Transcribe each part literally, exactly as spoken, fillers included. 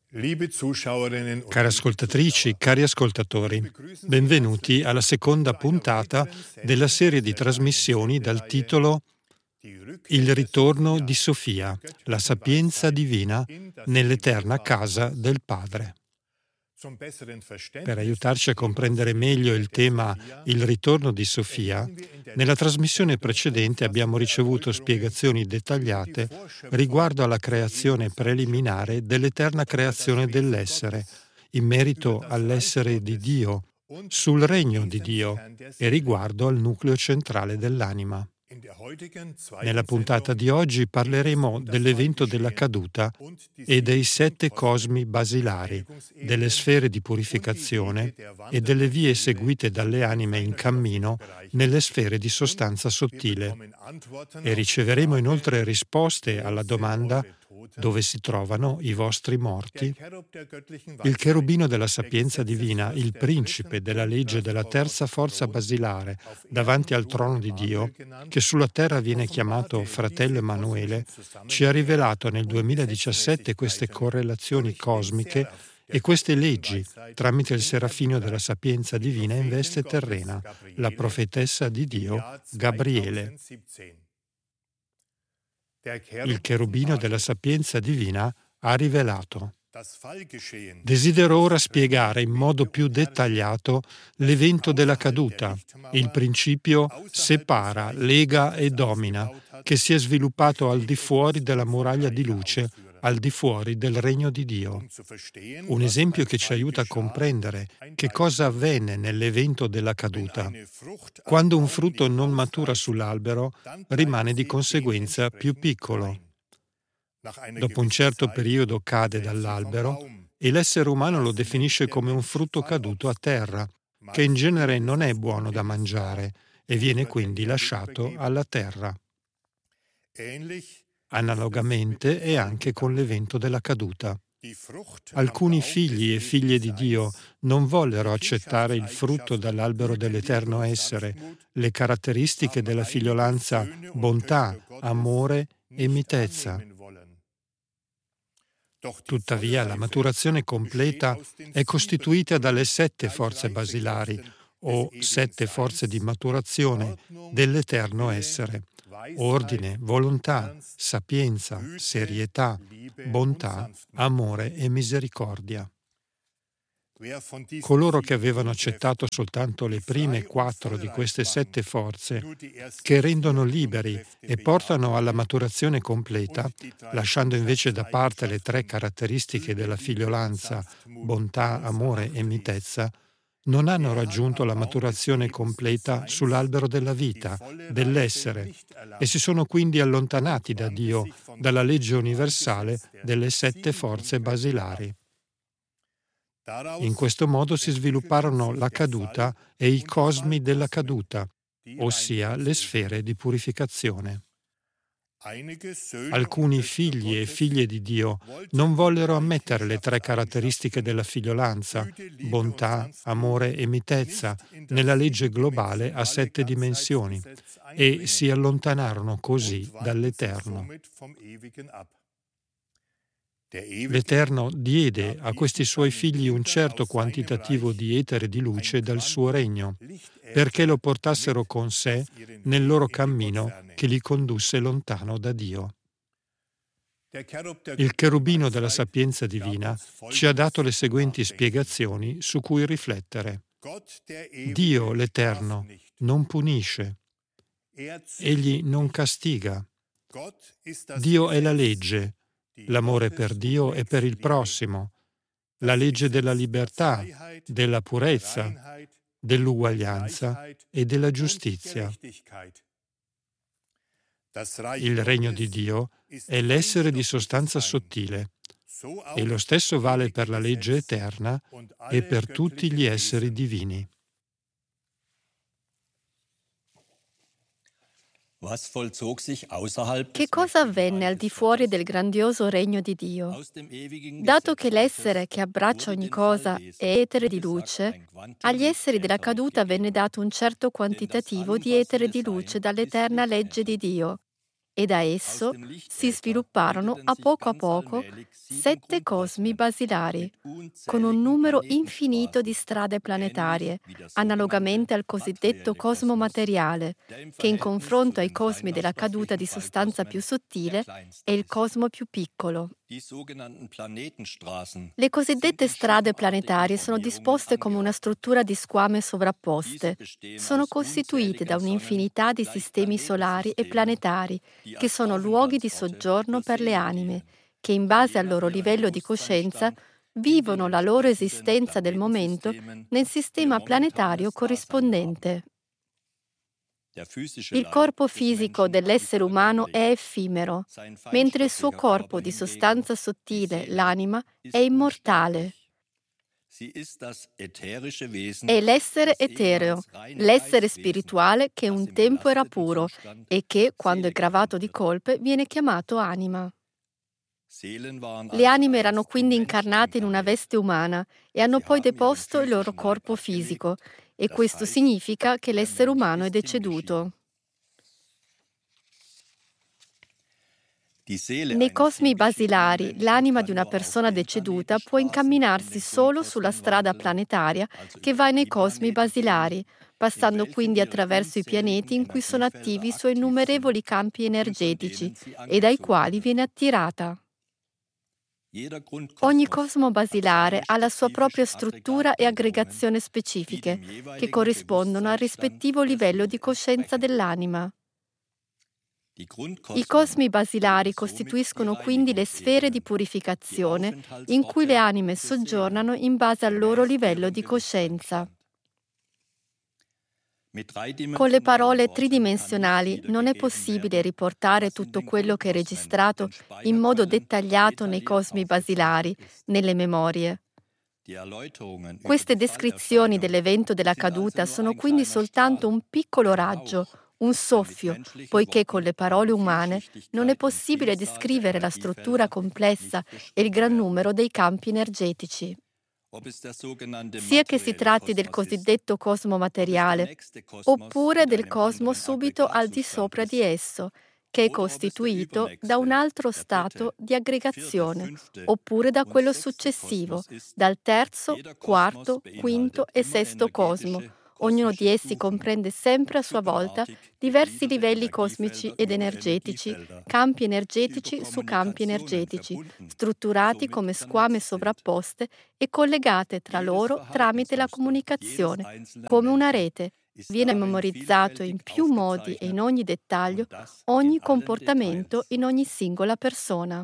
Liebe Zuschauerinnen und Care ascoltatrici, cari ascoltatori, benvenuti alla seconda puntata della serie di trasmissioni dal titolo Il ritorno di Sofia, la sapienza divina nell'eterna casa del Padre. Per aiutarci a comprendere meglio il tema Il ritorno di Sofia, nella trasmissione precedente abbiamo ricevuto spiegazioni dettagliate riguardo alla creazione preliminare dell'eterna creazione dell'essere, in merito all'essere di Dio, sul regno di Dio e riguardo al nucleo centrale dell'anima. Nella puntata di oggi parleremo dell'evento della caduta e dei sette cosmi basilari, delle sfere di purificazione e delle vie seguite dalle anime in cammino nelle sfere di sostanza sottile. E riceveremo inoltre risposte alla domanda: dove si trovano i vostri morti? Il cherubino della sapienza divina, il principe della legge della terza forza basilare davanti al trono di Dio, che sulla terra viene chiamato fratello Emanuele, ci ha rivelato nel duemiladiciassette queste correlazioni cosmiche e queste leggi tramite il serafino della sapienza divina in veste terrena, la profetessa di Dio, Gabriele. Il cherubino della sapienza divina ha rivelato: desidero ora spiegare in modo più dettagliato l'evento della caduta, il principio separa, lega e domina, che si è sviluppato al di fuori della muraglia di luce, al di fuori del regno di Dio. Un esempio che ci aiuta a comprendere che cosa avvenne nell'evento della caduta. Quando un frutto non matura sull'albero, rimane di conseguenza più piccolo. Dopo un certo periodo cade dall'albero e l'essere umano lo definisce come un frutto caduto a terra, che in genere non è buono da mangiare e viene quindi lasciato alla terra. Analogamente è anche con l'evento della caduta. Alcuni figli e figlie di Dio non vollero accettare il frutto dall'albero dell'eterno essere, le caratteristiche della figliolanza, bontà, amore e mitezza. Tuttavia, la maturazione completa è costituita dalle sette forze basilari, o sette forze di maturazione dell'eterno essere: ordine, volontà, sapienza, serietà, bontà, amore e misericordia. Coloro che avevano accettato soltanto le prime quattro di queste sette forze, che rendono liberi e portano alla maturazione completa, lasciando invece da parte le tre caratteristiche della figliolanza, bontà, amore e mitezza, non hanno raggiunto la maturazione completa sull'albero della vita, dell'essere, e si sono quindi allontanati da Dio, dalla legge universale delle sette forze basilari. In questo modo si svilupparono la caduta e i cosmi della caduta, ossia le sfere di purificazione. Alcuni figli e figlie di Dio non vollero ammettere le tre caratteristiche della figliolanza, bontà, amore e mitezza, nella legge globale a sette dimensioni, e si allontanarono così dall'Eterno. L'Eterno diede a questi suoi figli un certo quantitativo di etere di luce dal suo regno, perché lo portassero con sé nel loro cammino che li condusse lontano da Dio. Il cherubino della sapienza divina ci ha dato le seguenti spiegazioni su cui riflettere. Dio, l'Eterno, non punisce. Egli non castiga. Dio è la legge, l'amore per Dio e per il prossimo, la legge della libertà, della purezza, dell'uguaglianza e della giustizia. Il regno di Dio è l'essere di sostanza sottile, e lo stesso vale per la legge eterna e per tutti gli esseri divini. Che cosa avvenne al di fuori del grandioso regno di Dio? Dato che l'essere che abbraccia ogni cosa è etere di luce, agli esseri della caduta venne dato un certo quantitativo di etere di luce dall'eterna legge di Dio, e da esso si svilupparono a poco a poco sette cosmi basilari, con un numero infinito di strade planetarie, analogamente al cosiddetto cosmo materiale, che in confronto ai cosmi della caduta di sostanza più sottile è il cosmo più piccolo. Le cosiddette strade planetarie sono disposte come una struttura di squame sovrapposte. Sono costituite da un'infinità di sistemi solari e planetari, che sono luoghi di soggiorno per le anime, che in base al loro livello di coscienza vivono la loro esistenza del momento nel sistema planetario corrispondente. Il corpo fisico dell'essere umano è effimero, mentre il suo corpo di sostanza sottile, l'anima, è immortale. È l'essere etereo, l'essere spirituale che un tempo era puro e che, quando è gravato di colpe, viene chiamato anima. Le anime erano quindi incarnate in una veste umana e hanno poi deposto il loro corpo fisico, e questo significa che l'essere umano è deceduto. Nei cosmi basilari, l'anima di una persona deceduta può incamminarsi solo sulla strada planetaria che va nei cosmi basilari, passando quindi attraverso i pianeti in cui sono attivi i suoi innumerevoli campi energetici e dai quali viene attirata. Ogni cosmo basilare ha la sua propria struttura e aggregazione specifiche, che corrispondono al rispettivo livello di coscienza dell'anima. I cosmi basilari costituiscono quindi le sfere di purificazione in cui le anime soggiornano in base al loro livello di coscienza. Con le parole tridimensionali non è possibile riportare tutto quello che è registrato in modo dettagliato nei cosmi basilari, nelle memorie. Queste descrizioni dell'evento della caduta sono quindi soltanto un piccolo raggio, un soffio, poiché con le parole umane non è possibile descrivere la struttura complessa e il gran numero dei campi energetici. Sia che si tratti del cosiddetto cosmo materiale, oppure del cosmo subito al di sopra di esso, che è costituito da un altro stato di aggregazione, oppure da quello successivo, dal terzo, quarto, quinto e sesto cosmo. Ognuno di essi comprende sempre a sua volta diversi livelli cosmici ed energetici, campi energetici su campi energetici, strutturati come squame sovrapposte e collegate tra loro tramite la comunicazione, come una rete. Viene memorizzato in più modi e in ogni dettaglio ogni comportamento in ogni singola persona.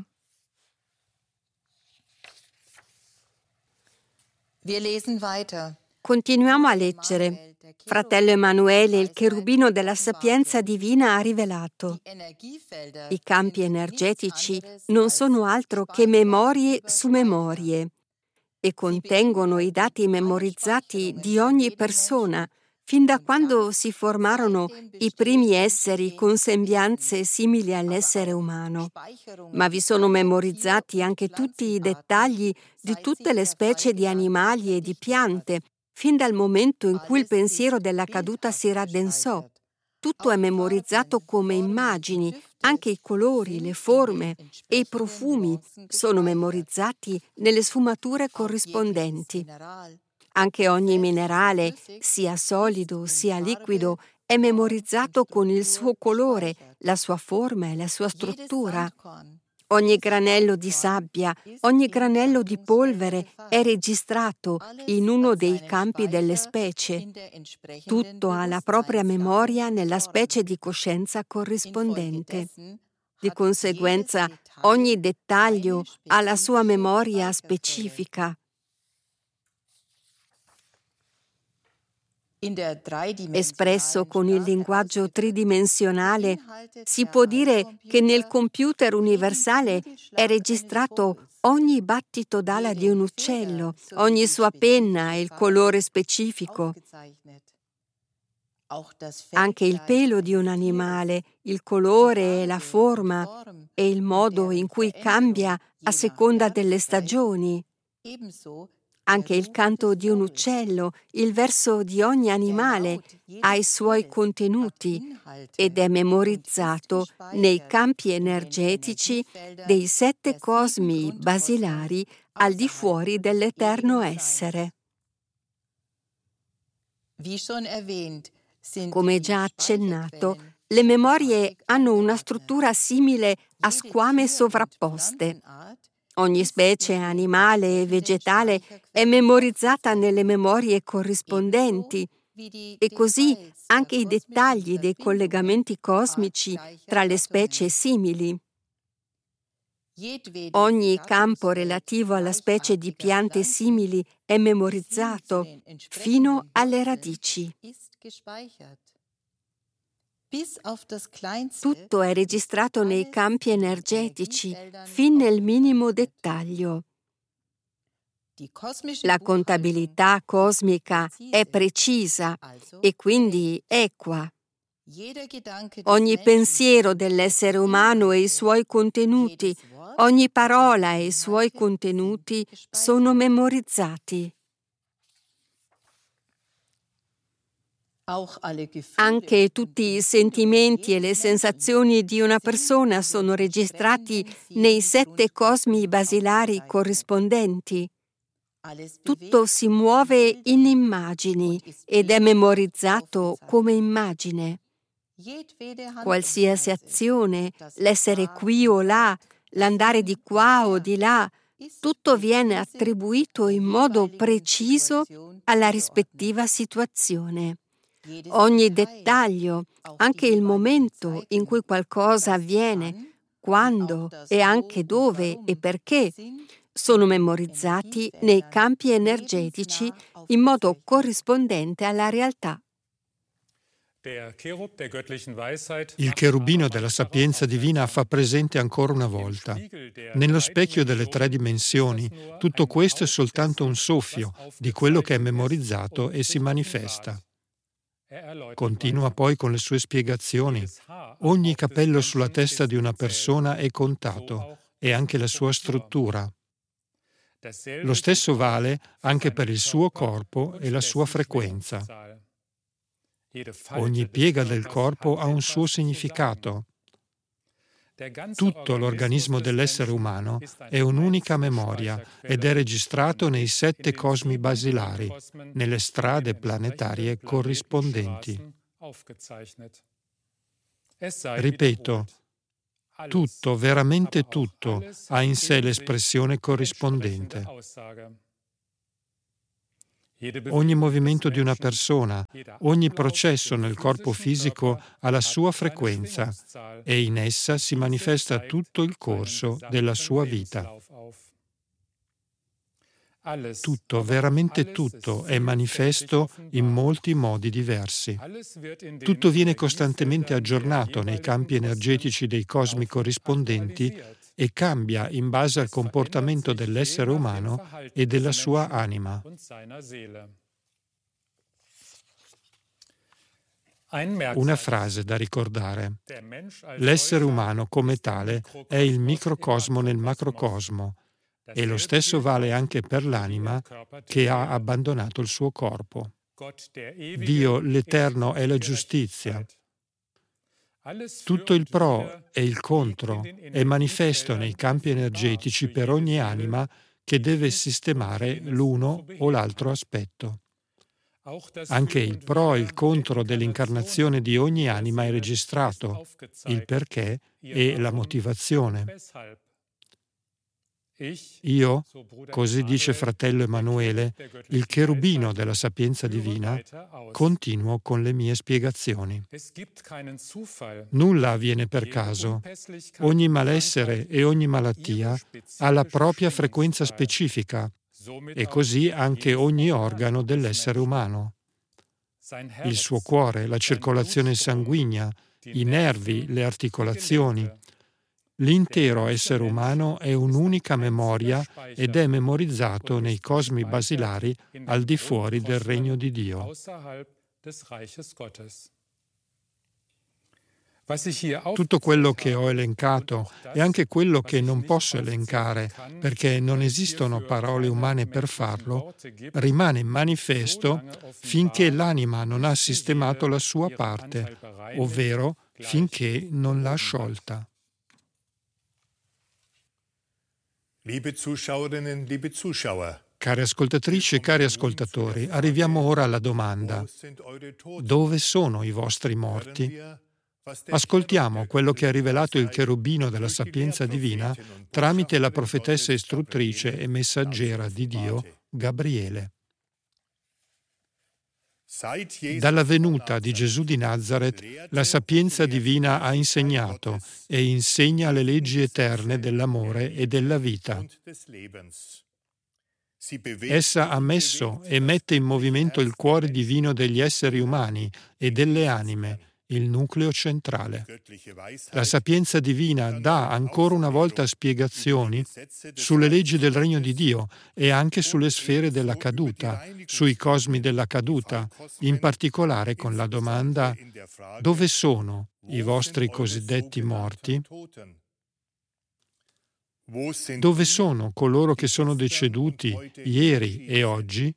Wir lesen weiter. Continuiamo a leggere. Fratello Emanuele, il cherubino della sapienza divina, ha rivelato: i campi energetici non sono altro che memorie su memorie e contengono i dati memorizzati di ogni persona, fin da quando si formarono i primi esseri con sembianze simili all'essere umano. Ma vi sono memorizzati anche tutti i dettagli di tutte le specie di animali e di piante, fin dal momento in cui il pensiero della caduta si raddensò. Tutto è memorizzato come immagini, anche i colori, le forme e i profumi sono memorizzati nelle sfumature corrispondenti. Anche ogni minerale, sia solido sia liquido, è memorizzato con il suo colore, la sua forma e la sua struttura. Ogni granello di sabbia, ogni granello di polvere è registrato in uno dei campi delle specie. Tutto ha la propria memoria nella specie di coscienza corrispondente. Di conseguenza, ogni dettaglio ha la sua memoria specifica. Espresso con il linguaggio tridimensionale, si può dire che nel computer universale è registrato ogni battito d'ala di un uccello, ogni sua penna e il colore specifico. Anche il pelo di un animale, il colore e la forma e il modo in cui cambia a seconda delle stagioni. Anche il canto di un uccello, il verso di ogni animale ha i suoi contenuti ed è memorizzato nei campi energetici dei sette cosmi basilari al di fuori dell'eterno essere. Come già accennato, le memorie hanno una struttura simile a squame sovrapposte. Ogni specie animale e vegetale è memorizzata nelle memorie corrispondenti e così anche i dettagli dei collegamenti cosmici tra le specie simili. Ogni campo relativo alla specie di piante simili è memorizzato fino alle radici. Tutto è registrato nei campi energetici, fin nel minimo dettaglio. La contabilità cosmica è precisa e quindi equa. Ogni pensiero dell'essere umano e i suoi contenuti, ogni parola e i suoi contenuti sono memorizzati. Anche tutti i sentimenti e le sensazioni di una persona sono registrati nei sette cosmi basilari corrispondenti. Tutto si muove in immagini ed è memorizzato come immagine. Qualsiasi azione, l'essere qui o là, l'andare di qua o di là, tutto viene attribuito in modo preciso alla rispettiva situazione. Ogni dettaglio, anche il momento in cui qualcosa avviene, quando e anche dove e perché, sono memorizzati nei campi energetici in modo corrispondente alla realtà. Il cherubino della sapienza divina fa presente ancora una volta: nello specchio delle tre dimensioni, tutto questo è soltanto un soffio di quello che è memorizzato e si manifesta. Continua poi con le sue spiegazioni. Ogni capello sulla testa di una persona è contato, e anche la sua struttura. Lo stesso vale anche per il suo corpo e la sua frequenza. Ogni piega del corpo ha un suo significato. Tutto l'organismo dell'essere umano è un'unica memoria ed è registrato nei sette cosmi basilari, nelle strade planetarie corrispondenti. Ripeto, tutto, veramente tutto, ha in sé l'espressione corrispondente. Ogni movimento di una persona, ogni processo nel corpo fisico ha la sua frequenza e in essa si manifesta tutto il corso della sua vita. Tutto, veramente tutto, è manifesto in molti modi diversi. Tutto viene costantemente aggiornato nei campi energetici dei cosmi corrispondenti e cambia in base al comportamento dell'essere umano e della sua anima. Una frase da ricordare. L'essere umano come tale è il microcosmo nel macrocosmo, e lo stesso vale anche per l'anima che ha abbandonato il suo corpo. Dio, l'Eterno, è la giustizia. Tutto il pro e il contro è manifesto nei campi energetici per ogni anima che deve sistemare l'uno o l'altro aspetto. Anche il pro e il contro dell'incarnazione di ogni anima è registrato, il perché e la motivazione. Io, così dice fratello Emanuele, il cherubino della sapienza divina, continuo con le mie spiegazioni. Nulla avviene per caso. Ogni malessere e ogni malattia ha la propria frequenza specifica, e così anche ogni organo dell'essere umano. Il suo cuore, la circolazione sanguigna, i nervi, le articolazioni. L'intero essere umano è un'unica memoria ed è memorizzato nei cosmi basilari al di fuori del regno di Dio. Tutto quello che ho elencato e anche quello che non posso elencare, perché non esistono parole umane per farlo, rimane manifesto finché l'anima non ha sistemato la sua parte, ovvero finché non l'ha sciolta. Liebe Zuschauerinnen, liebe Zuschauer, Cari ascoltatrici e cari ascoltatori, arriviamo ora alla domanda: dove sono i vostri morti? Ascoltiamo quello che ha rivelato il cherubino della sapienza divina tramite la profetessa istruttrice e messaggera di Dio, Gabriele. Dalla venuta di Gesù di Nazaret, la sapienza divina ha insegnato e insegna le leggi eterne dell'amore e della vita. Essa ha messo e mette in movimento il cuore divino degli esseri umani e delle anime, il nucleo centrale. La sapienza divina dà ancora una volta spiegazioni sulle leggi del regno di Dio e anche sulle sfere della caduta, sui cosmi della caduta, in particolare con la domanda: dove sono i vostri cosiddetti morti? Dove sono coloro che sono deceduti ieri e oggi?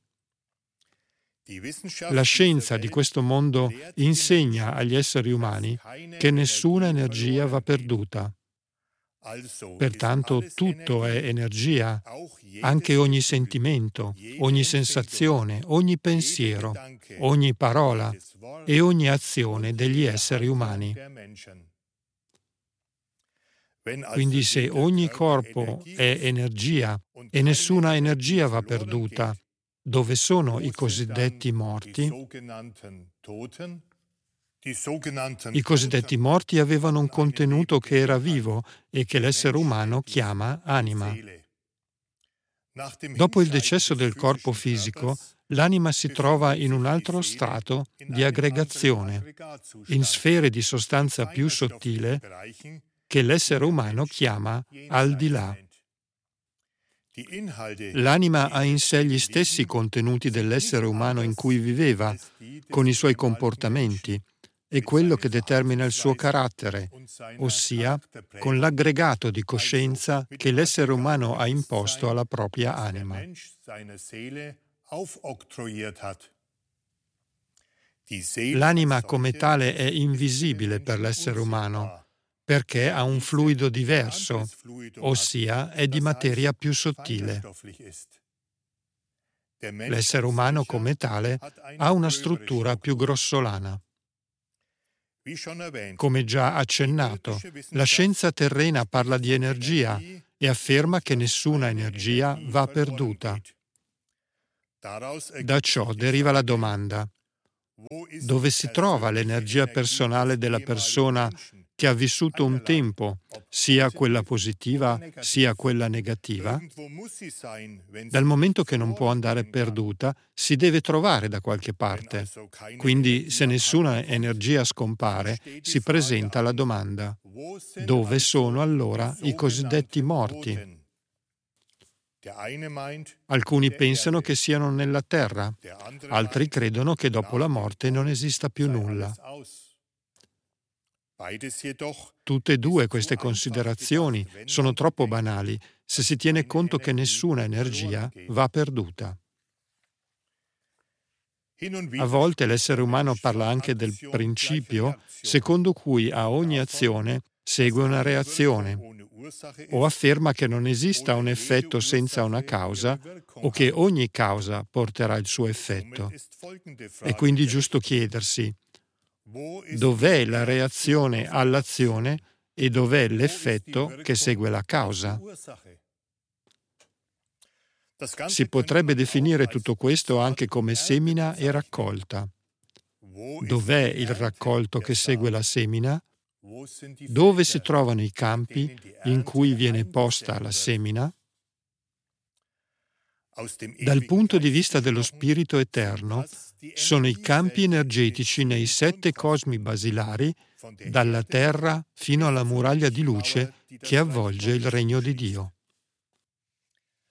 La scienza di questo mondo insegna agli esseri umani che nessuna energia va perduta. Pertanto tutto è energia, anche ogni sentimento, ogni sensazione, ogni pensiero, ogni parola e ogni azione degli esseri umani. Quindi se ogni corpo è energia e nessuna energia va perduta, dove sono i cosiddetti morti? I cosiddetti morti avevano un contenuto che era vivo e che l'essere umano chiama anima. Dopo il decesso del corpo fisico, l'anima si trova in un altro strato di aggregazione, in sfere di sostanza più sottile che l'essere umano chiama al di là. L'anima ha in sé gli stessi contenuti dell'essere umano in cui viveva, con i suoi comportamenti, e quello che determina il suo carattere, ossia con l'aggregato di coscienza che l'essere umano ha imposto alla propria anima. L'anima come tale è invisibile per l'essere umano, perché ha un fluido diverso, ossia è di materia più sottile. L'essere umano come tale ha una struttura più grossolana. Come già accennato, la scienza terrena parla di energia e afferma che nessuna energia va perduta. Da ciò deriva la domanda: dove si trova l'energia personale della persona che ha vissuto un tempo, sia quella positiva sia quella negativa? Dal momento che non può andare perduta, si deve trovare da qualche parte. Quindi, se nessuna energia scompare, si presenta la domanda: dove sono allora i cosiddetti morti? Alcuni pensano che siano nella terra, altri credono che dopo la morte non esista più nulla. Tutte e due queste considerazioni sono troppo banali se si tiene conto che nessuna energia va perduta. A volte l'essere umano parla anche del principio secondo cui a ogni azione segue una reazione, o afferma che non esista un effetto senza una causa o che ogni causa porterà il suo effetto. È quindi giusto chiedersi: dov'è la reazione all'azione e dov'è l'effetto che segue la causa? Si potrebbe definire tutto questo anche come semina e raccolta. Dov'è il raccolto che segue la semina? Dove si trovano i campi in cui viene posta la semina? Dal punto di vista dello spirito eterno, sono i campi energetici nei sette cosmi basilari, dalla terra fino alla muraglia di luce che avvolge il regno di Dio.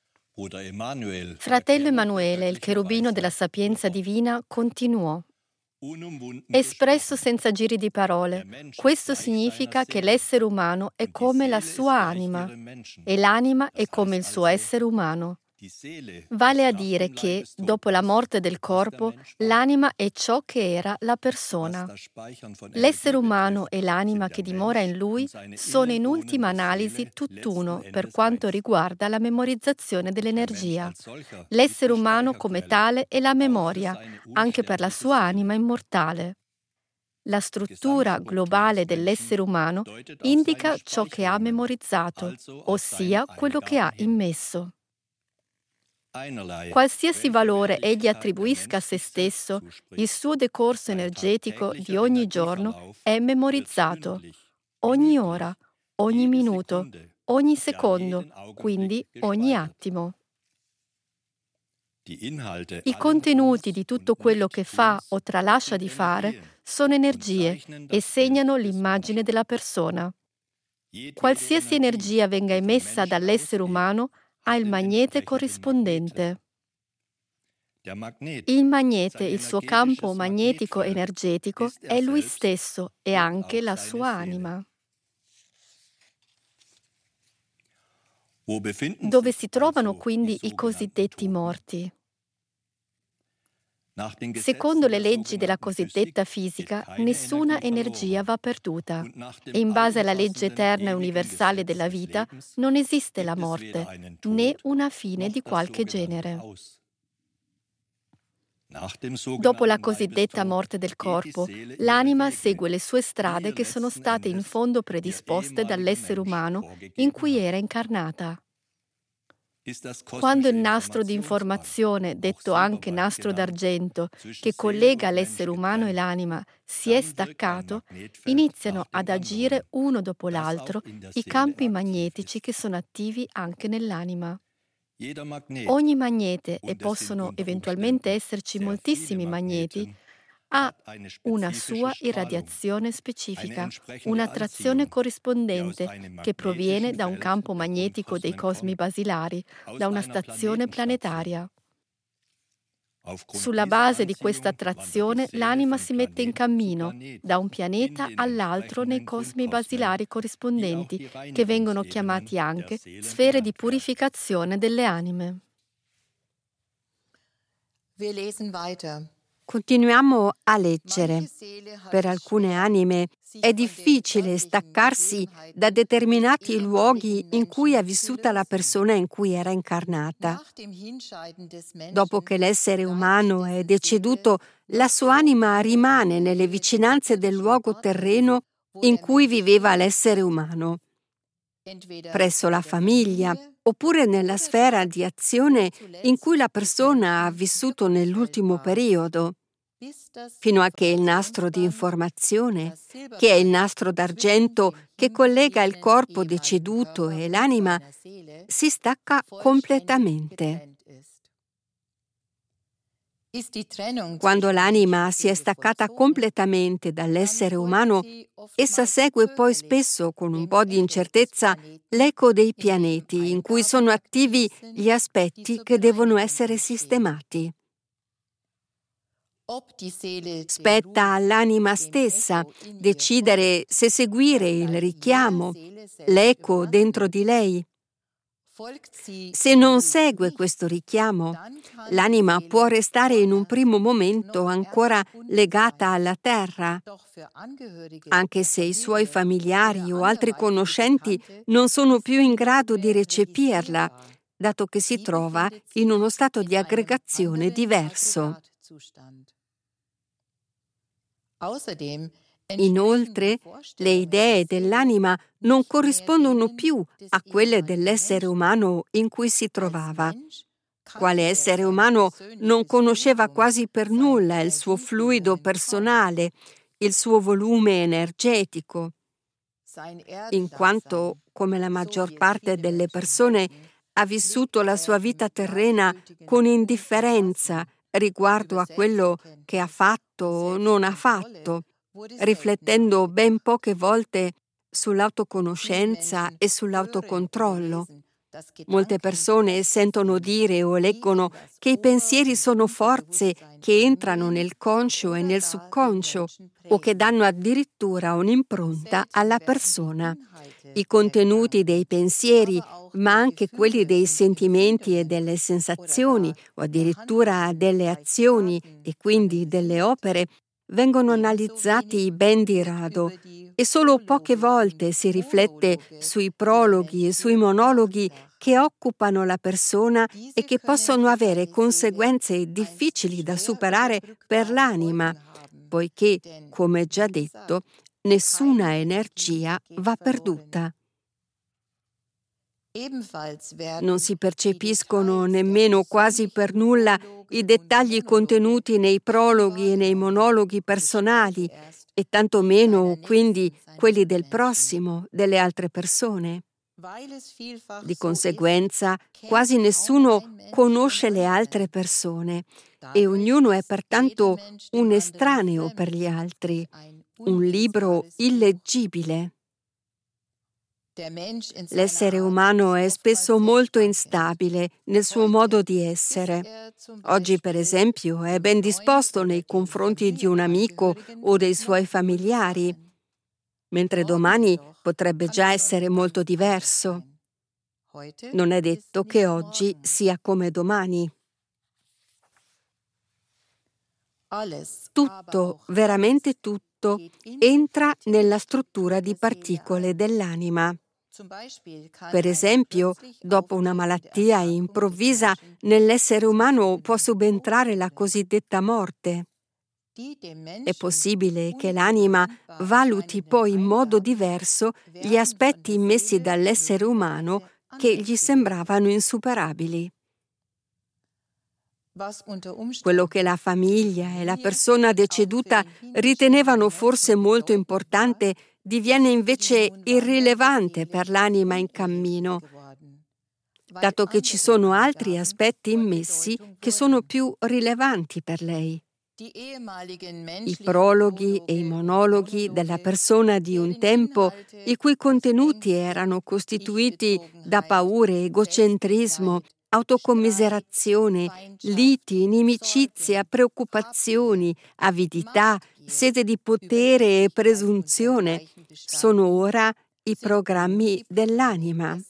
Fratello Emanuele, il cherubino della sapienza divina, continuò: Espresso senza giri di parole, questo significa che l'essere umano è come la sua anima e l'anima è come il suo essere umano. Vale a dire che, dopo la morte del corpo, l'anima è ciò che era la persona. L'essere umano e l'anima che dimora in lui sono in ultima analisi tutt'uno per quanto riguarda la memorizzazione dell'energia. L'essere umano come tale è la memoria, anche per la sua anima immortale. La struttura globale dell'essere umano indica ciò che ha memorizzato, ossia quello che ha immesso. Qualsiasi valore egli attribuisca a se stesso, il suo decorso energetico di ogni giorno è memorizzato, ogni ora, ogni minuto, ogni secondo, quindi ogni attimo. I contenuti di tutto quello che fa o tralascia di fare sono energie e segnano l'immagine della persona. Qualsiasi energia venga emessa dall'essere umano ha il magnete corrispondente. Il magnete, il suo campo magnetico energetico, è lui stesso e anche la sua anima. Dove si trovano quindi i cosiddetti morti? Secondo le leggi della cosiddetta fisica, nessuna energia va perduta e in base alla legge eterna e universale della vita non esiste la morte, né una fine di qualche genere. Dopo la cosiddetta morte del corpo, l'anima segue le sue strade che sono state in fondo predisposte dall'essere umano in cui era incarnata. Quando il nastro di informazione, detto anche nastro d'argento, che collega l'essere umano e l'anima, si è staccato, iniziano ad agire uno dopo l'altro i campi magnetici che sono attivi anche nell'anima. Ogni magnete, e possono eventualmente esserci moltissimi magneti, ha una sua irradiazione specifica, un'attrazione corrispondente che proviene da un campo magnetico dei cosmi basilari, da una stazione planetaria. Sulla base di questa attrazione l'anima si mette in cammino da un pianeta all'altro nei cosmi basilari corrispondenti, che vengono chiamati anche sfere di purificazione delle anime. Wir lesen weiter. Continuiamo a leggere. Per alcune anime è difficile staccarsi da determinati luoghi in cui è vissuta la persona in cui era incarnata. Dopo che l'essere umano è deceduto, la sua anima rimane nelle vicinanze del luogo terreno in cui viveva l'essere umano, presso la famiglia, oppure nella sfera di azione in cui la persona ha vissuto nell'ultimo periodo, fino a che il nastro di informazione, che è il nastro d'argento che collega il corpo deceduto e l'anima, si stacca completamente. Quando l'anima si è staccata completamente dall'essere umano, essa segue poi spesso, con un po' di incertezza, l'eco dei pianeti in cui sono attivi gli aspetti che devono essere sistemati. Spetta all'anima stessa decidere se seguire il richiamo, l'eco dentro di lei. Se non segue questo richiamo, l'anima può restare in un primo momento ancora legata alla terra, anche se i suoi familiari o altri conoscenti non sono più in grado di recepirla, dato che si trova in uno stato di aggregazione diverso. Inoltre, le idee dell'anima non corrispondono più a quelle dell'essere umano in cui si trovava. Quale essere umano non conosceva quasi per nulla il suo fluido personale, il suo volume energetico, in quanto, come la maggior parte delle persone, ha vissuto la sua vita terrena con indifferenza riguardo a quello che ha fatto o non ha fatto, riflettendo ben poche volte sull'autoconoscenza e sull'autocontrollo, Molte persone sentono dire o leggono che i pensieri sono forze che entrano nel conscio e nel subconscio o che danno addirittura un'impronta alla persona. I contenuti dei pensieri, ma anche quelli dei sentimenti e delle sensazioni o addirittura delle azioni e quindi delle opere, vengono analizzati ben di rado e solo poche volte si riflette sui prologhi e sui monologhi che occupano la persona e che possono avere conseguenze difficili da superare per l'anima, poiché, come già detto, nessuna energia va perduta. Non si percepiscono nemmeno quasi per nulla i dettagli contenuti nei prologhi e nei monologhi personali e tantomeno quindi quelli del prossimo, delle altre persone. Di conseguenza, quasi nessuno conosce le altre persone e ognuno è pertanto un estraneo per gli altri, un libro illeggibile. L'essere umano è spesso molto instabile nel suo modo di essere. Oggi, per esempio, è ben disposto nei confronti di un amico o dei suoi familiari, mentre domani potrebbe già essere molto diverso. Non è detto che oggi sia come domani. Tutto, veramente tutto, entra nella struttura di particole dell'anima. Per esempio, dopo una malattia improvvisa, nell'essere umano può subentrare la cosiddetta morte. È possibile che l'anima valuti poi in modo diverso gli aspetti immessi dall'essere umano che gli sembravano insuperabili. Quello che la famiglia e la persona deceduta ritenevano forse molto importante diviene invece irrilevante per l'anima in cammino, dato che ci sono altri aspetti immessi che sono più rilevanti per lei. I prologhi e i monologhi della persona di un tempo, i cui contenuti erano costituiti da paure, egocentrismo, autocommiserazione, liti, inimicizia, preoccupazioni, avidità, sete di potere e presunzione, sono ora i programmi dell'anima.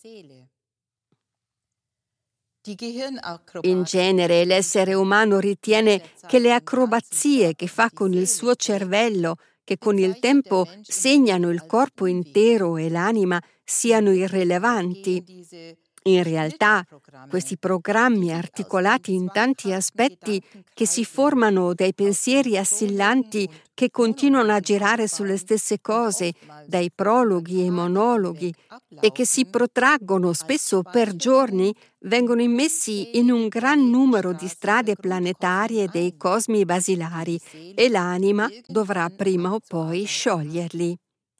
In genere l'essere umano ritiene che le acrobazie che fa con il suo cervello, che con il tempo segnano il corpo intero e l'anima, siano irrilevanti. In realtà, questi programmi articolati in tanti aspetti che si formano dai pensieri assillanti che continuano a girare sulle stesse cose, dai prologhi e monologhi, e che si protraggono spesso per giorni, vengono immessi in un gran numero di strade planetarie dei cosmi basilari e l'anima dovrà prima o poi scioglierli.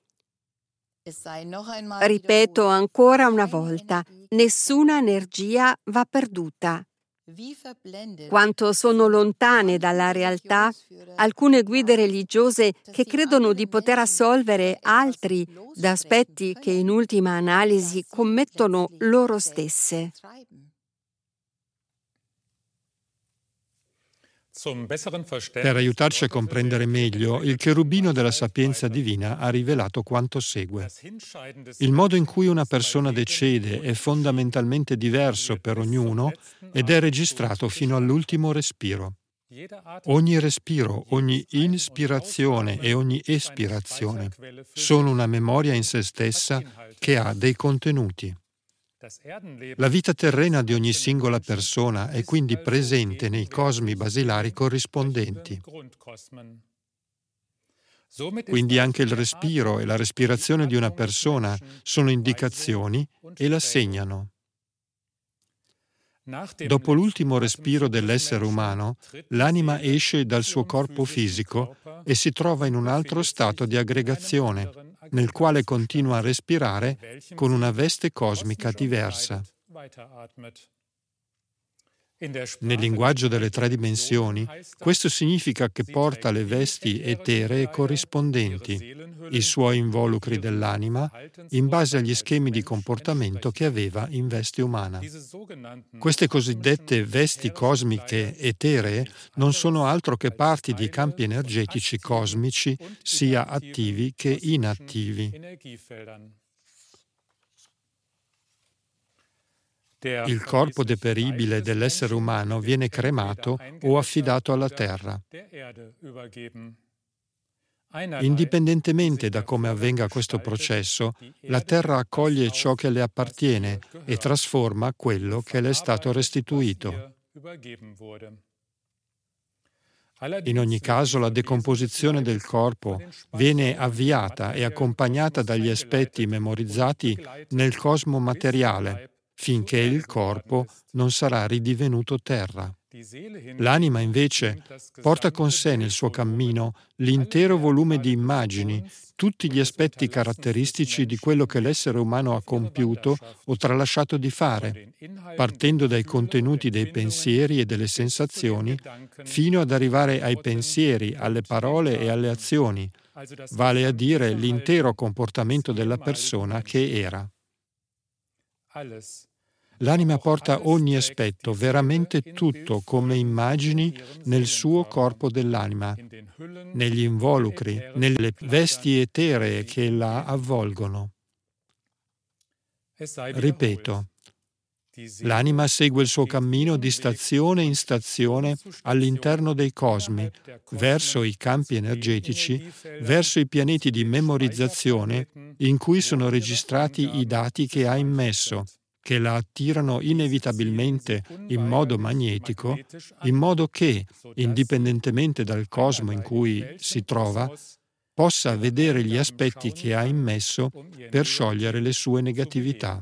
Ripeto ancora una volta, nessuna energia va perduta. Quanto sono lontane dalla realtà alcune guide religiose che credono di poter assolvere altri da aspetti che in ultima analisi commettono loro stesse. Per aiutarci a comprendere meglio, il cherubino della sapienza divina ha rivelato quanto segue. Il modo in cui una persona decede è fondamentalmente diverso per ognuno ed è registrato fino all'ultimo respiro. Ogni respiro, ogni ispirazione e ogni espirazione sono una memoria in se stessa che ha dei contenuti. La vita terrena di ogni singola persona è quindi presente nei cosmi basilari corrispondenti. Quindi anche il respiro e la respirazione di una persona sono indicazioni e la segnano. Dopo l'ultimo respiro dell'essere umano, l'anima esce dal suo corpo fisico e si trova in un altro stato di aggregazione, nel quale continua a respirare con una veste cosmica diversa. Nel linguaggio delle tre dimensioni, questo significa che porta le vesti eteree corrispondenti, i suoi involucri dell'anima, in base agli schemi di comportamento che aveva in veste umana. Queste cosiddette vesti cosmiche eteree non sono altro che parti di campi energetici cosmici, sia attivi che inattivi. Il corpo deperibile dell'essere umano viene cremato o affidato alla terra. Indipendentemente da come avvenga questo processo, la terra accoglie ciò che le appartiene e trasforma quello che le è stato restituito. In ogni caso, la decomposizione del corpo viene avviata e accompagnata dagli aspetti memorizzati nel cosmo materiale, finché il corpo non sarà ridivenuto terra. L'anima, invece, porta con sé nel suo cammino l'intero volume di immagini, tutti gli aspetti caratteristici di quello che l'essere umano ha compiuto o tralasciato di fare, partendo dai contenuti dei pensieri e delle sensazioni, fino ad arrivare ai pensieri, alle parole e alle azioni, vale a dire l'intero comportamento della persona che era. L'anima porta ogni aspetto, veramente tutto, come immagini nel suo corpo dell'anima, negli involucri, nelle vesti eteree che la avvolgono. Ripeto, l'anima segue il suo cammino di stazione in stazione all'interno dei cosmi, verso i campi energetici, verso i pianeti di memorizzazione in cui sono registrati i dati che ha immesso, che la attirano inevitabilmente in modo magnetico, in modo che, indipendentemente dal cosmo in cui si trova, possa vedere gli aspetti che ha immesso per sciogliere le sue negatività.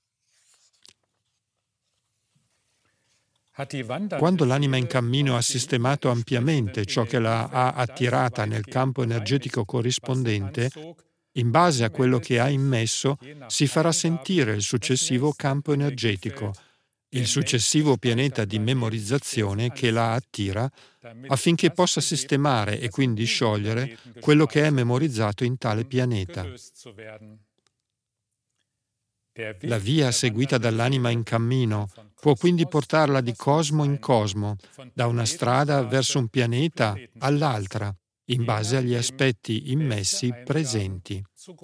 Quando l'anima in cammino ha sistemato ampiamente ciò che la ha attirata nel campo energetico corrispondente, in base a quello che ha immesso, si farà sentire il successivo campo energetico, il successivo pianeta di memorizzazione che la attira, affinché possa sistemare e quindi sciogliere quello che è memorizzato in tale pianeta. La via seguita dall'anima in cammino può quindi portarla di cosmo in cosmo, da una strada verso un pianeta all'altra, in base agli aspetti immessi presenti.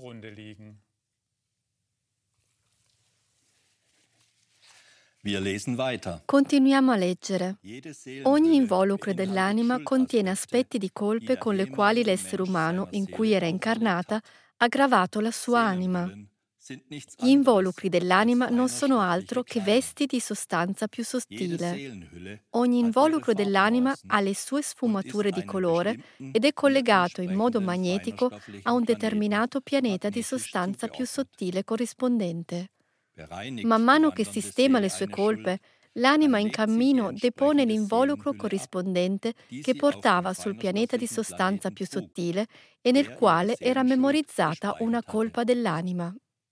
Continuiamo a leggere. Ogni involucro dell'anima contiene aspetti di colpe con le quali l'essere umano in cui era incarnata ha gravato la sua anima. Gli involucri dell'anima non sono altro che vesti di sostanza più sottile. Ogni involucro dell'anima ha le sue sfumature di colore ed è collegato in modo magnetico a un determinato pianeta di sostanza più sottile corrispondente. Man mano che sistema le sue colpe, l'anima in cammino depone l'involucro corrispondente che portava sul pianeta di sostanza più sottile e nel quale era memorizzata una colpa dell'anima.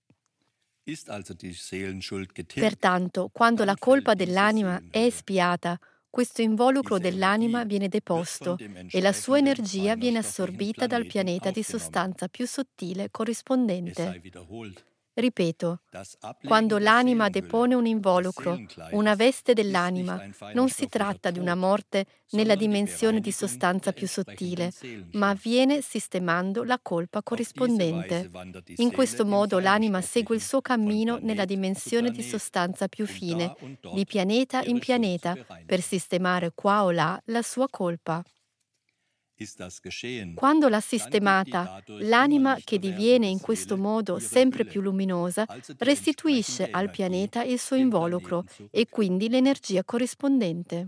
Pertanto, quando la colpa dell'anima è espiata, questo involucro dell'anima viene deposto e la sua energia viene assorbita dal pianeta di sostanza più sottile corrispondente. Ripeto, quando l'anima depone un involucro, una veste dell'anima, non si tratta di una morte nella dimensione di sostanza più sottile, ma avviene sistemando la colpa corrispondente. In questo modo l'anima segue il suo cammino nella dimensione di sostanza più fine, di pianeta in pianeta, per sistemare qua o là la sua colpa. Quando l'ha sistemata, l'anima che diviene in questo modo sempre più luminosa restituisce al pianeta il suo involucro e quindi l'energia corrispondente.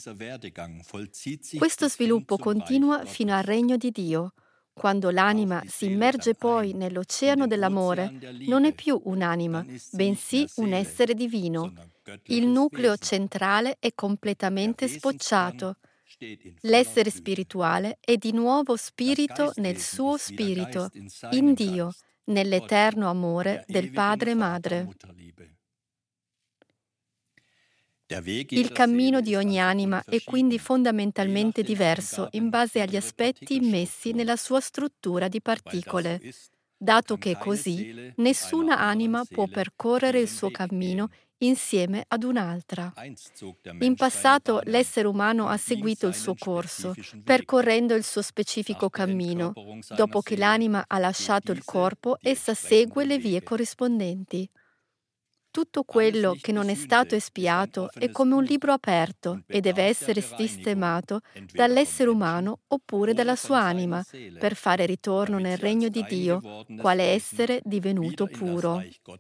Questo sviluppo continua fino al regno di Dio. Quando l'anima si immerge poi nell'oceano dell'amore, non è più un'anima, bensì un essere divino. Il nucleo centrale è completamente sbocciato. L'essere spirituale è di nuovo spirito nel suo spirito, in Dio, nell'eterno amore del Padre e Madre. Il cammino di ogni anima è quindi fondamentalmente diverso in base agli aspetti immessi nella sua struttura di particole, dato che così nessuna anima può percorrere il suo cammino insieme ad un'altra. In passato l'essere umano ha seguito il suo corso, percorrendo il suo specifico cammino. Dopo che l'anima ha lasciato il corpo, essa segue le vie corrispondenti. Tutto quello che non è stato espiato è come un libro aperto e deve essere sistemato dall'essere umano oppure dalla sua anima per fare ritorno nel regno di Dio, quale essere divenuto puro.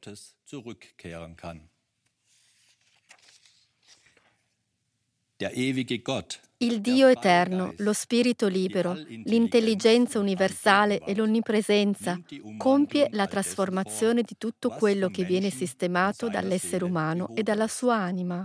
Il Dio eterno, lo Spirito libero, l'intelligenza universale e l'onnipresenza compie la trasformazione di tutto quello che viene sistemato dall'essere umano e dalla sua anima.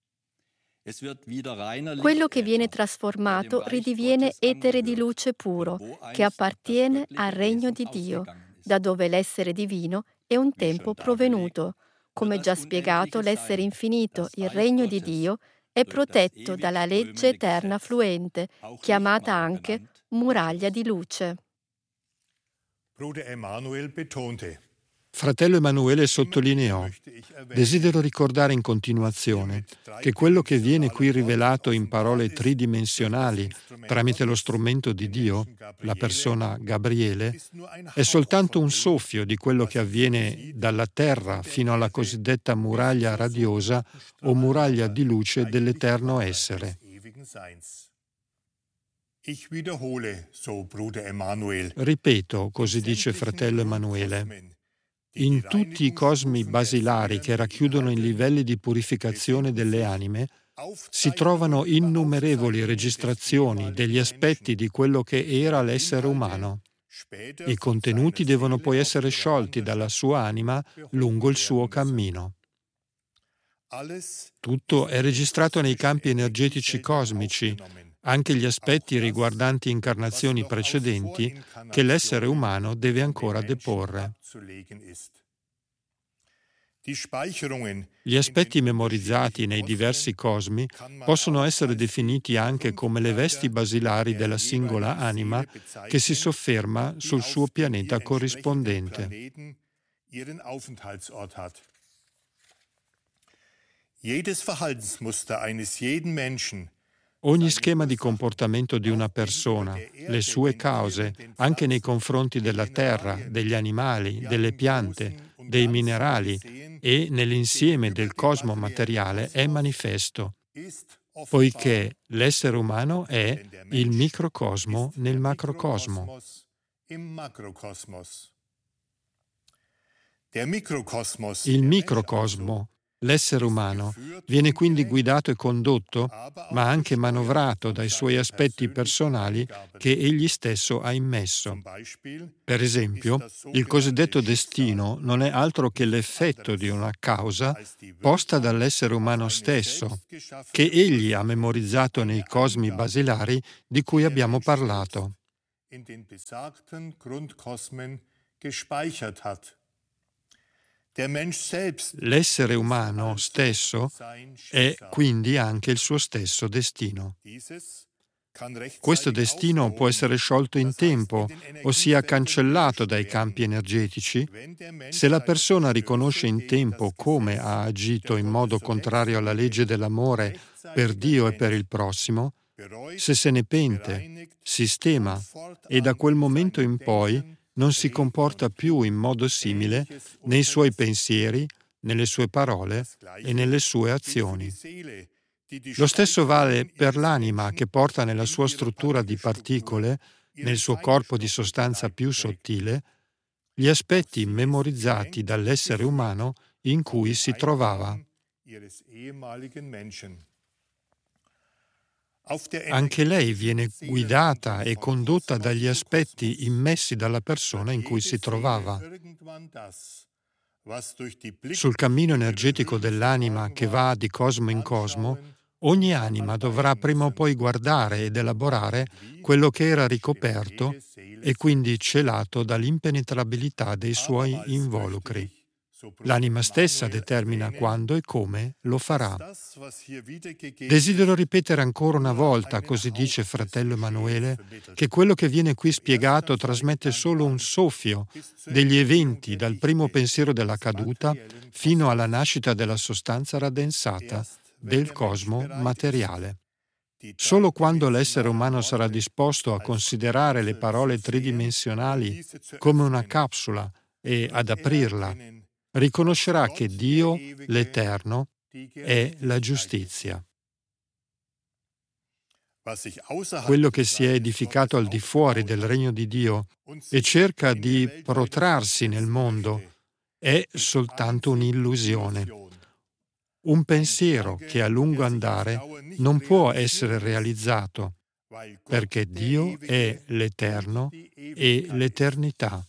Quello che viene trasformato ridiviene etere di luce puro, che appartiene al regno di Dio, da dove l'essere divino è un tempo provenuto. Come già spiegato, l'essere infinito, il regno di Dio, è protetto dalla legge eterna fluente, chiamata anche muraglia di luce. Fratello Emanuele sottolineò: desidero ricordare in continuazione che quello che viene qui rivelato in parole tridimensionali tramite lo strumento di Dio, la persona Gabriele, è soltanto un soffio di quello che avviene dalla terra fino alla cosiddetta muraglia radiosa o muraglia di luce dell'eterno essere. Ripeto, così dice fratello Emanuele, in tutti i cosmi basilari che racchiudono i livelli di purificazione delle anime si trovano innumerevoli registrazioni degli aspetti di quello che era l'essere umano. I contenuti devono poi essere sciolti dalla sua anima lungo il suo cammino. Tutto è registrato nei campi energetici cosmici, anche gli aspetti riguardanti incarnazioni precedenti che l'essere umano deve ancora deporre. Gli aspetti memorizzati nei diversi cosmi possono essere definiti anche come le vesti basilari della singola anima che si sofferma sul suo pianeta corrispondente. Ogni schema di comportamento di una persona, le sue cause, anche nei confronti della terra, degli animali, delle piante, dei minerali e nell'insieme del cosmo materiale è manifesto, poiché l'essere umano è il microcosmo nel macrocosmo. Il microcosmo, l'essere umano, viene quindi guidato e condotto, ma anche manovrato dai suoi aspetti personali che egli stesso ha immesso. Per esempio, il cosiddetto destino non è altro che l'effetto di una causa posta dall'essere umano stesso, che egli ha memorizzato nei cosmi basilari di cui abbiamo parlato. L'essere umano stesso è quindi anche il suo stesso destino. Questo destino può essere sciolto in tempo, ossia cancellato dai campi energetici, se la persona riconosce in tempo come ha agito in modo contrario alla legge dell'amore per Dio e per il prossimo, se se ne pente, sistema e da quel momento in poi non si comporta più in modo simile nei suoi pensieri, nelle sue parole e nelle sue azioni. Lo stesso vale per l'anima che porta nella sua struttura di particole, nel suo corpo di sostanza più sottile, gli aspetti memorizzati dall'essere umano in cui si trovava. Anche lei viene guidata e condotta dagli aspetti immessi dalla persona in cui si trovava. Sul cammino energetico dell'anima che va di cosmo in cosmo, ogni anima dovrà prima o poi guardare ed elaborare quello che era ricoperto e quindi celato dall'impenetrabilità dei suoi involucri. L'anima stessa determina quando e come lo farà. Desidero ripetere ancora una volta, così dice fratello Emanuele, che quello che viene qui spiegato trasmette solo un soffio degli eventi dal primo pensiero della caduta fino alla nascita della sostanza raddensata del cosmo materiale. Solo quando l'essere umano sarà disposto a considerare le parole tridimensionali come una capsula e ad aprirla, riconoscerà che Dio, l'Eterno, è la giustizia. Quello che si è edificato al di fuori del regno di Dio e cerca di protrarsi nel mondo è soltanto un'illusione. Un pensiero che a lungo andare non può essere realizzato, perché Dio è l'Eterno e l'Eternità.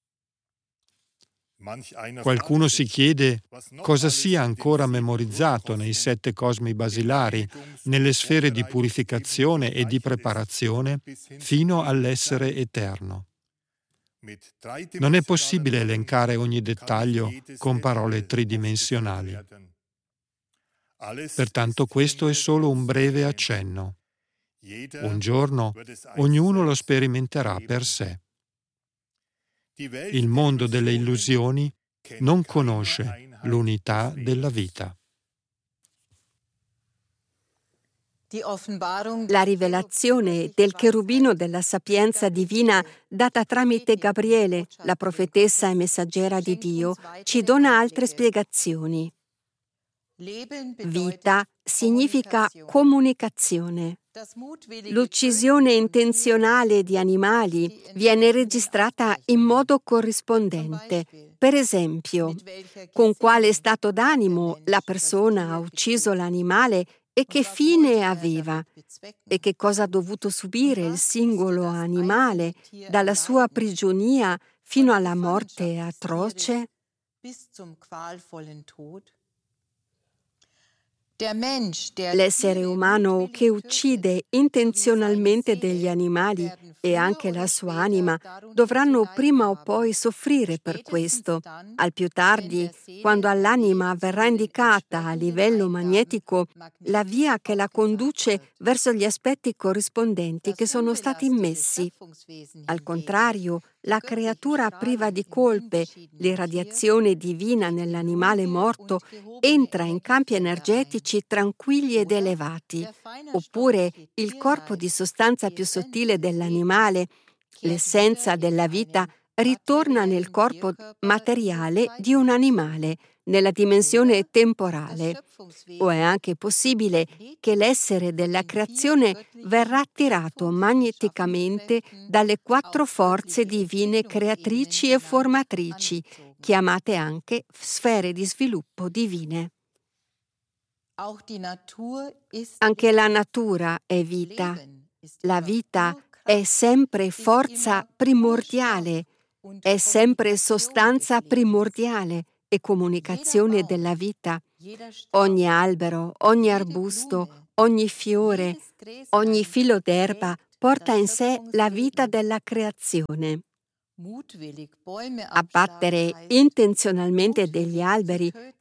Qualcuno si chiede cosa sia ancora memorizzato nei sette cosmi basilari, nelle sfere di purificazione e di preparazione fino all'essere eterno. Non è possibile elencare ogni dettaglio con parole tridimensionali. Pertanto questo è solo un breve accenno. Un giorno ognuno lo sperimenterà per sé. Il mondo delle illusioni non conosce l'unità della vita. La rivelazione del cherubino della sapienza divina data tramite Gabriele, la profetessa e messaggera di Dio, ci dona altre spiegazioni. Vita significa comunicazione. L'uccisione intenzionale di animali viene registrata in modo corrispondente. Per esempio, con quale stato d'animo la persona ha ucciso l'animale e che fine aveva, e che cosa ha dovuto subire il singolo animale dalla sua prigionia fino alla morte atroce. L'essere umano che uccide intenzionalmente degli animali e anche la sua anima dovranno prima o poi soffrire per questo. Al più tardi, quando all'anima verrà indicata a livello magnetico la via che la conduce verso gli aspetti corrispondenti che sono stati immessi. Al contrario, la creatura priva di colpe, l'irradiazione divina nell'animale morto, entra in campi energetici tranquilli ed elevati, oppure il corpo di sostanza più sottile dell'animale, l'essenza della vita, ritorna nel corpo materiale di un animale, nella dimensione temporale. O è anche possibile che l'essere della creazione verrà attirato magneticamente dalle quattro forze divine creatrici e formatrici, chiamate anche sfere di sviluppo divine. Anche la natura è vita. La vita è sempre forza primordiale, è sempre sostanza primordiale e comunicazione della vita. Ogni albero, ogni arbusto, ogni fiore, ogni filo d'erba porta in sé la vita della creazione. Abbattere intenzionalmente degli alberi